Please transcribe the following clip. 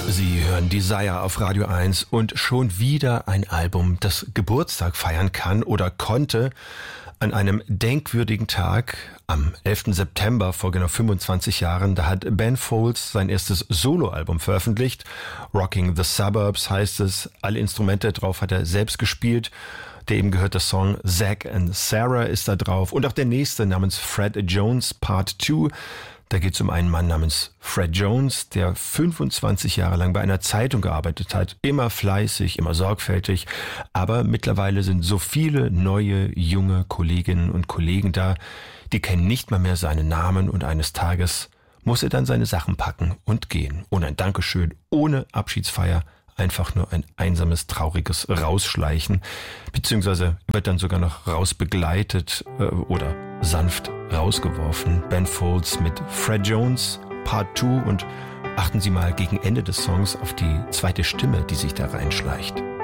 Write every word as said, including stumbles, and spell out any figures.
Sie hören Desire auf Radio eins und schon wieder ein Album, das Geburtstag feiern kann oder konnte. An einem denkwürdigen Tag, am elften September vor genau fünfundzwanzig Jahren, da hat Ben Folds sein erstes Soloalbum veröffentlicht. Rocking the Suburbs heißt es. Alle Instrumente drauf hat er selbst gespielt. Der eben gehörte Song Zack and Sarah ist da drauf. Und auch der nächste namens Fred Jones Part zwei. Da geht es um einen Mann namens Fred Jones, der fünfundzwanzig Jahre lang bei einer Zeitung gearbeitet hat. Immer fleißig, immer sorgfältig. Aber mittlerweile sind so viele neue, junge Kolleginnen und Kollegen da, die kennen nicht mal mehr seinen Namen. Und eines Tages muss er dann seine Sachen packen und gehen. Ohne ein Dankeschön, ohne Abschiedsfeier. Einfach nur ein einsames, trauriges Rausschleichen, beziehungsweise wird dann sogar noch rausbegleitet äh, oder sanft rausgeworfen. Ben Folds mit Fred Jones, Part zwei, und achten Sie mal gegen Ende des Songs auf die zweite Stimme, die sich da reinschleicht.